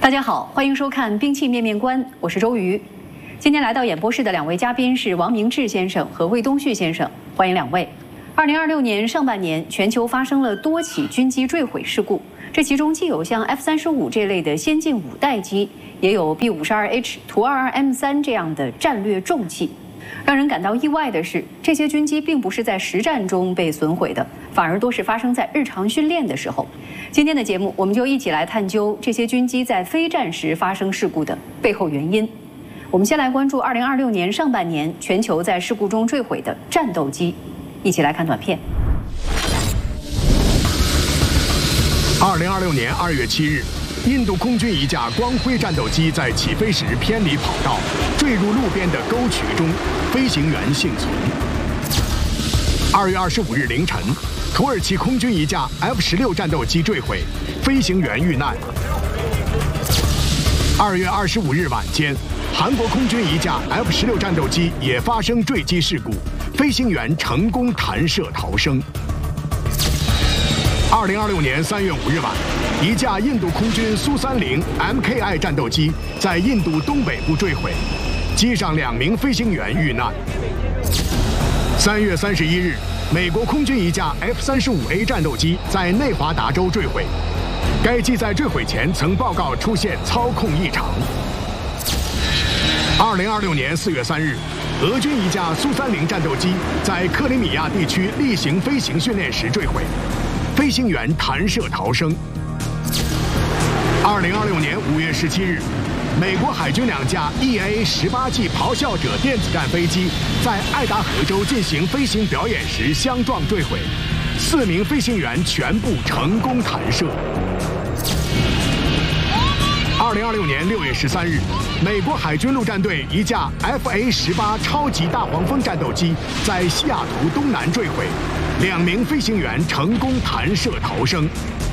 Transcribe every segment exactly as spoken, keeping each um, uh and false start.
大家好，欢迎收看《兵器面面观》，我是周瑜。今天来到演播室的两位嘉宾是王明志先生和魏东旭先生，欢迎两位。二零二六年上半年，全球发生了多起军机坠毁事故，这其中既有像 F 三十五这类的先进五代机，也有 B 五十二 H、图 二二 M 三这样的战略重器。让人感到意外的是，这些军机并不是在实战中被损毁的，反而多是发生在日常训练的时候。今天的节目，我们就一起来探究这些军机在非战时发生事故的背后原因。我们先来关注二零二六年上半年全球在事故中坠毁的战斗机，一起来看短片。 二零二六年二月七日，印度空军一架光辉战斗机在起飞时偏离跑道，坠入路边的沟渠中，飞行员幸存。二月二十五日凌晨，土耳其空军一架 F 十六战斗机坠毁，飞行员遇难。二月二十五日晚间，韩国空军一架 F 十六战斗机也发生坠机事故，飞行员成功弹射逃生。二零二六年三月五日晚，一架印度空军苏三零 M K I 战斗机在印度东北部坠毁，机上两名飞行员遇难。三月三十一日，美国空军一架 F 三十五 A 战斗机在内华达州坠毁，该机在坠毁前曾报告出现操控异常。二零二六年四月三日，俄军一架苏三零战斗机在克里米亚地区例行飞行训练时坠毁，飞行员弹射逃生。二零二六年五月十七日，美国海军两架 E A 十八 G 咆哮者电子战飞机在爱达荷州进行飞行表演时相撞坠毁，四名飞行员全部成功弹射。二零二六年六月十三日，美国海军陆战队一架 F A 十八超级大黄蜂战斗机在西雅图东南坠毁，两名飞行员成功弹射逃生。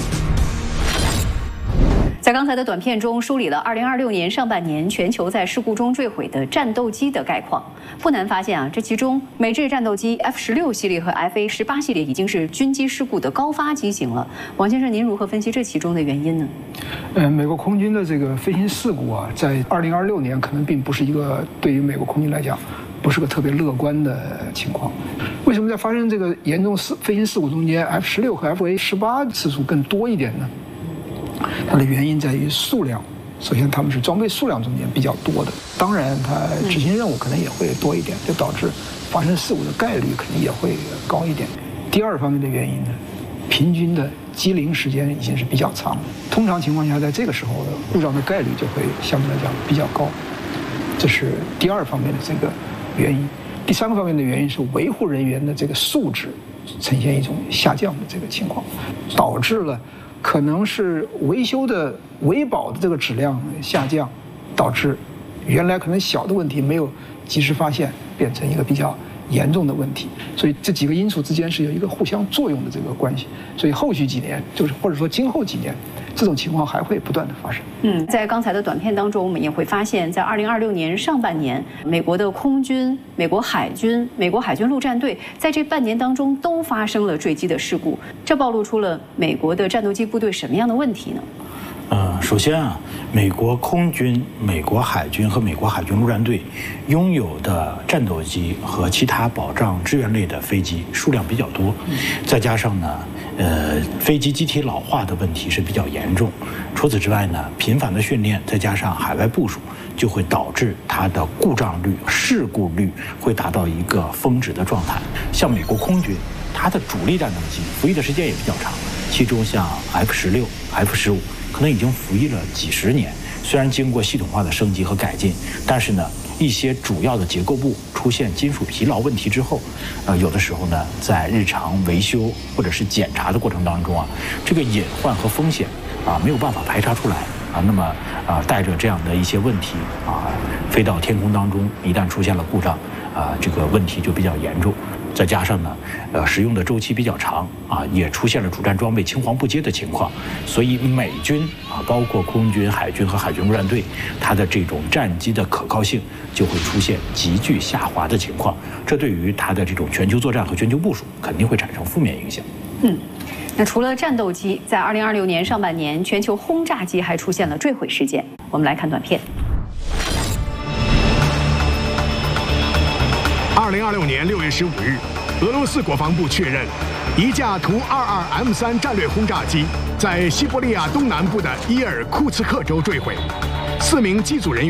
在刚才的短片中梳理了二零二六年上半年全球在事故中坠毁的战斗机的概况，不难发现啊，这其中美制战斗机 F 十六系列和 F A 十八系列已经是军机事故的高发机型了。王先生，您如何分析这其中的原因呢？ 呃，美国空军的这个飞行事故啊，在二零二六年可能并不是一个对于美国空军来讲，不是个特别乐观的情况。为什么在发生这个严重事飞行事故中间 ，F 十六和 F A 十八次数更多一点呢？它的原因在于数量，首先他们是装备数量中间比较多的，当然它执行任务可能也会多一点，就导致发生事故的概率可能也会高一点。第二方面的原因呢，平均的机龄时间已经是比较长了，通常情况下在这个时候的故障的概率就会相对来讲比较高，这是第二方面的这个原因。第三个方面的原因是维护人员的这个素质呈现一种下降的这个情况，导致了可能是维修的维保的这个质量下降，导致原来可能小的问题没有及时发现，变成一个比较严重的问题。所以这几个因素之间是有一个互相作用的这个关系。所以后续几年，就是或者说今后几年，这种情况还会不断的发生。 嗯，在刚才的短片当中，我们也会发现，在二零二六年上半年，美国的空军、美国海军、美国海军陆战队在这半年当中都发生了坠机的事故，这暴露出了美国的战斗机部队什么样的问题呢？ 呃，首先啊，美国空军、美国海军和美国海军陆战队拥有的战斗机和其他保障支援类的飞机数量比较多，再加上呢，呃，飞机机体老化的问题是比较严重。除此之外呢，频繁的训练再加上海外部署，就会导致它的故障率、事故率会达到一个峰值的状态。像美国空军，它的主力战斗机服役的时间也比较长，其中像 F 十六、F 十五。可能已经服役了几十年，虽然经过系统化的升级和改进，但是呢，一些主要的结构部出现金属疲劳问题之后，呃，有的时候呢，在日常维修或者是检查的过程当中啊，这个隐患和风险啊没有办法排查出来啊，那么啊，带着这样的一些问题啊，飞到天空当中，一旦出现了故障啊，这个问题就比较严重。再加上呢，呃，使用的周期比较长啊，也出现了主战装备青黄不接的情况，所以美军啊，包括空军、海军和海军陆战队，它的这种战机的可靠性就会出现急剧下滑的情况，这对于它的这种全球作战和全球部署肯定会产生负面影响。 嗯。 那除了战斗机，在二零二六年上半年，全球轰炸机还出现了坠毁事件。我们来看短片。 二零二六年六月十五日，俄罗斯国防部确认，一架图二二 M 三战略轰炸机在西伯利亚东南部的伊尔库茨克州坠毁，四名机组人员。